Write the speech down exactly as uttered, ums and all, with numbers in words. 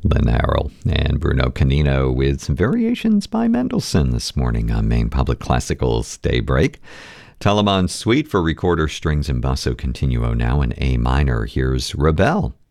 Lynn Harrell and Bruno Canino with some variations by Mendelssohn this morning on Maine Public Classical's Daybreak. Telemann Suite for recorder, strings, and basso continuo now in A minor. Here's Rebelle.